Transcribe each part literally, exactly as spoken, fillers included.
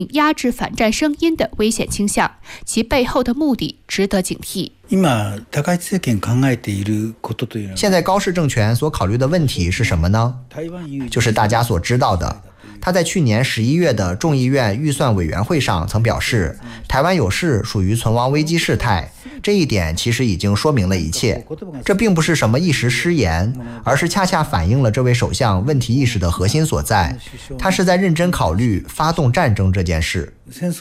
压制反战声音的危险倾向，其背后的目的值得警惕。 现在高市政权所考虑的问题是什么呢？就是大家所知道的。他在去年十一月的众议院预算委员会上曾表示，台湾有事属于存亡危机事态，这一点其实已经说明了一切。这并不是什么一时失言，而是恰恰反映了这位首相问题意识的核心所在。他是在认真考虑发动战争这件事。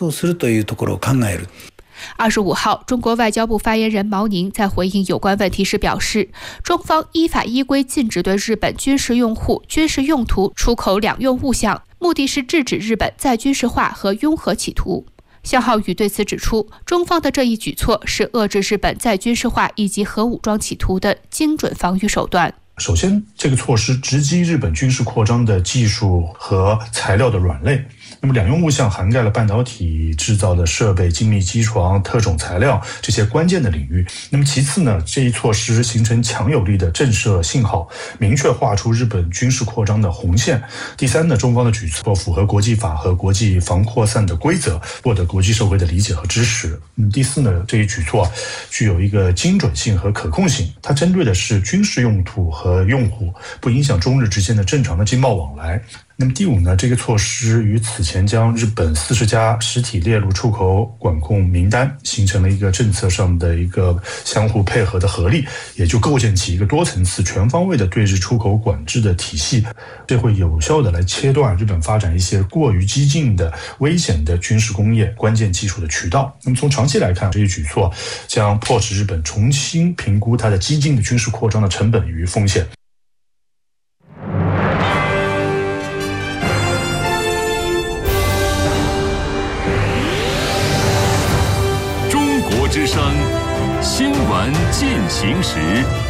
二十五号，中国外交部发言人毛宁在回应有关问题时表示，中方依法依规禁止对日本军事用户、军事用途出口两用物项，目的是制止日本再军事化和拥核企图。肖浩宇对此指出，中方的这一举措是遏制日本再军事化以及核武装企图的精准防御手段。 首先，这个措施直击日本军事扩张的技术和材料的软肋。那么两用物项涵盖了半导体制造的设备、精密机床、特种材料这些关键的领域。那么其次呢，这一措施形成强有力的震慑信号，明确画出日本军事扩张的红线。第三呢，中方的举措符合国际法和国际防扩散的规则，获得国际社会的理解和支持。嗯，第四呢，这一举措具有一个精准性和可控性，它针对的是军事用途和用户，不影响中日之间的正常的经贸往来。那么第五呢，这个措施与此前将日本四十家实体列入出口管控名单，形成了一个政策上的一个相互配合的合力，也就构建起一个多层次、全方位的对日出口管制的体系，这会有效的来切断日本发展一些过于激进的、危险的军事工业关键技术的渠道。那么从长期来看，这一举措将迫使日本重新评估它的激进的军事扩张的成本与风险。 之声新闻进行时。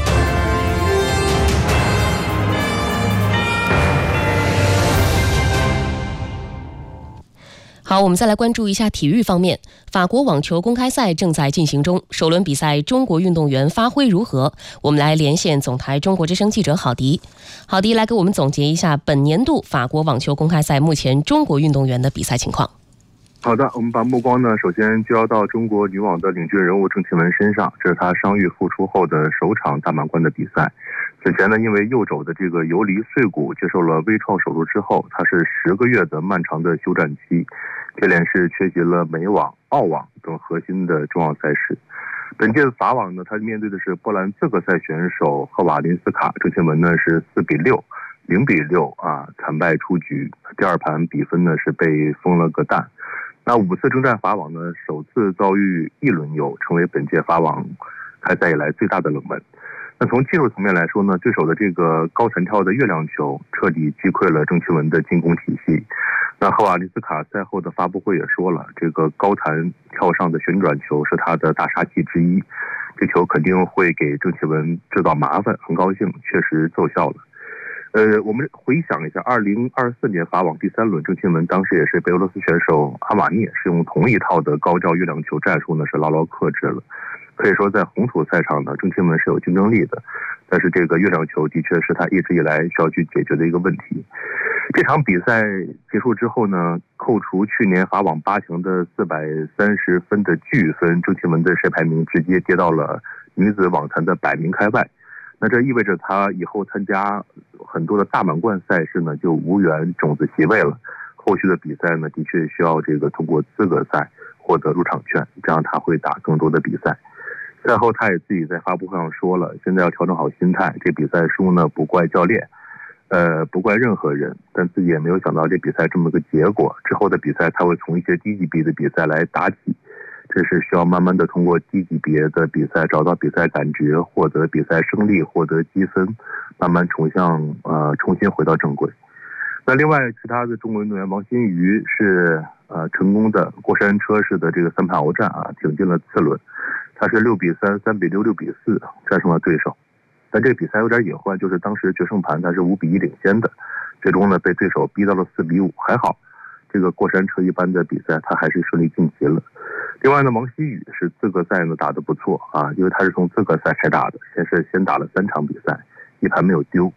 好，我们再来关注一下体育方面。法国网球公开赛正在进行中，首轮比赛中国运动员发挥如何？我们来连线总台中国之声记者郝迪。郝迪来给我们总结一下本年度法国网球公开赛目前中国运动员的比赛情况。 好的，我们把目光呢，首先就要到中国女网的领军人物郑钦文身上，这是她伤愈复出后的首场大满贯的比赛。此前呢，因为右肘的这个游离碎骨接受了微创手术之后，她是十个月的漫长的休战期，接连是缺席了美网、澳网等核心的重要赛事。本届的法网呢，她面对的是波兰资格赛选手赫瓦林斯卡，郑钦文呢是四比六、零比六啊惨败出局，第二盘比分呢是被封了个蛋。那五次征战法网呢，首次遭遇一轮游，成为本届法网开赛以来最大的冷门。那从技术层面来说呢，对手的这个高弹跳的月亮球彻底击溃了郑钦文的进攻体系。那赫瓦利斯卡赛后的发布会也说了，这个高弹跳上的旋转球是他的大杀器之一，这球肯定会给郑钦文制造麻烦，很高兴，确实奏效了。呃，我们回想一下，二零二四年法网第三轮，郑钦文当时也是被俄罗斯选手阿瓦涅是用同一套的高吊月亮球战术呢，是牢牢克制了。可以说，在红土赛场呢，郑钦文是有竞争力的，但是这个月亮球的确是他一直以来需要去解决的一个问题。这场比赛结束之后呢，扣除去年法网八强的四百三十分的巨分，郑钦文的世界排名直接跌到了女子网坛的百名开外。那这意味着他以后参加很多的大满贯赛事呢，就无缘种子席位了。后续的比赛呢，的确需要这个通过资格赛获得入场券，这样他会打更多的比赛。赛后他也自己在发布会上说了，现在要调整好心态，这比赛输呢不怪教练，呃不怪任何人，但自己也没有想到这比赛这么个结果。之后的比赛他会从一些低级别的比赛来打起，这是需要慢慢的通过低级别的比赛找到比赛感觉，获得比赛胜利，获得积分，慢慢重向呃重新回到正轨。那另外其他的中国运动员王欣瑜是呃成功的过山车式的这个三盘鏖战啊，挺进了次轮。他是六比三、三比六、六比四战胜了对手，但这个比赛有点隐患，就是当时决胜盘他是五比一领先的，最终呢被对手逼到了四比五，还好这个过山车一般的比赛他还是顺利晋级了。另外呢，王希宇是资格赛呢打得不错啊，因为他是从资格赛开打的，先是先打了三场比赛，一盘没有丢，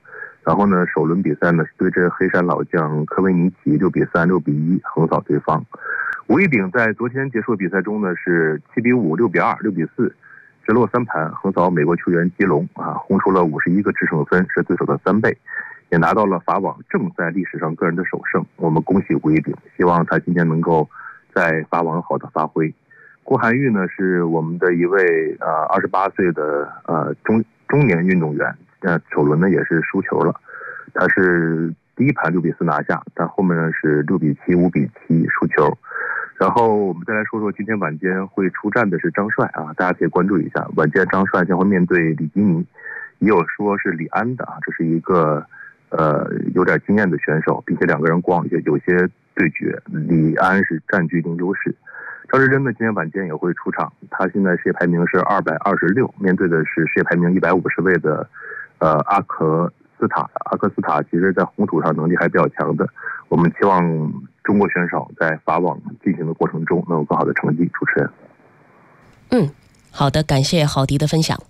然后呢，首轮比赛呢是对阵黑山老将科维尼奇六比三、六比一横扫对方。吴一丙在昨天结束比赛中呢是七比五、六比二、六比四直落三盘横扫美国球员基隆啊，轰出了五十一个制胜分，是对手的三倍，也拿到了法网正赛历史上个人的首胜。我们恭喜吴一丙，希望他今天能够在法网好的发挥。郭涵玉呢是我们的一位呃二十八岁的呃中中年运动员，呃首轮呢也是输球了，他是第一盘六比四拿下，但后面呢是六比七、五比七输球。然后我们再来说说今天晚间会出战的是张帅啊，大家可以关注一下，晚间张帅将会面对李基尼，也有说是李安的啊，这是一个呃有点经验的选手，并且两个人光有有些对决，李安是占据一定优势。赵志臻呢今天晚间也会出场，他现在世界排名是二百二十六，面对的是世界排名一百五十位的呃阿克斯塔。阿克斯塔其实在红土上能力还比较强的，我们期望中国选手在法网进行的过程中能有更好的成绩。主持人， 嗯，好的，感谢郝迪的分享。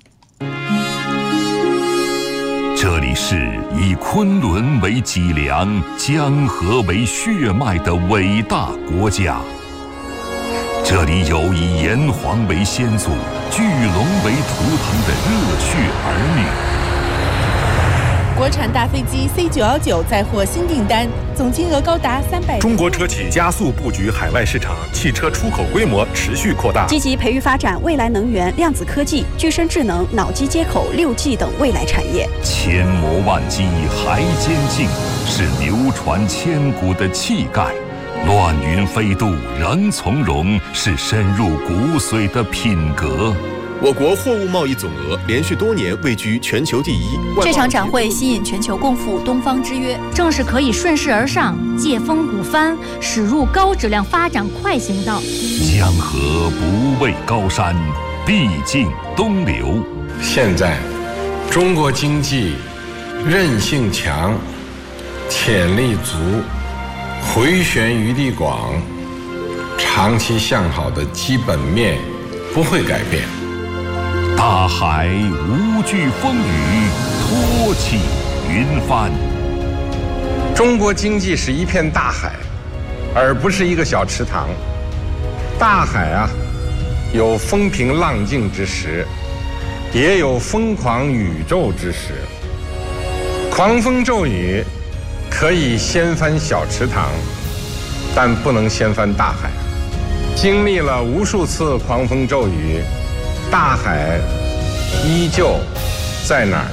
这里是以昆仑为脊梁、江河为血脉的伟大国家，这里有以炎黄为先祖、巨龙为图腾的热血儿女。 国产大飞机 C 九一九再获新订单，总金额高达三百。 中国车企加速布局海外市场，汽车出口规模持续扩大， 积极培育发展未来能源、量子科技、具身智能、脑机接口、六 G 等未来产业。 千磨万击还坚劲，是流传千古的气概；乱云飞渡仍从容，是深入骨髓的品格。 我国货物贸易总额连续多年位居全球第一。 这场展会吸引全球共赴东方之约， 正是可以顺势而上、借风鼓帆，驶入高质量发展快行道。 江河不畏高山，必尽东流。 现在，中国经济韧性强、潜力足、回旋余地广，长期向好的基本面不会改变。 大海无惧风雨，托起云帆。 中国经济是一片大海，而不是一个小池塘。大海啊，有风平浪静之时，也有疯狂宇宙之时。狂风骤雨可以掀翻小池塘，但不能掀翻大海。经历了无数次狂风骤雨，大海依旧在哪儿？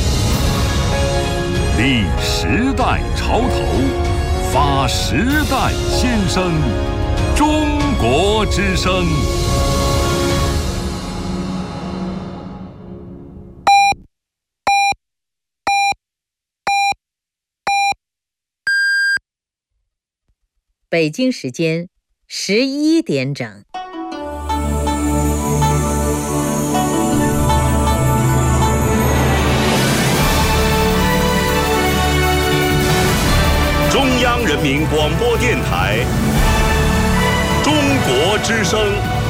立时代潮头，发时代先声，中国之声。 北京时间十一点整。 中央人民广播电台，中国之声。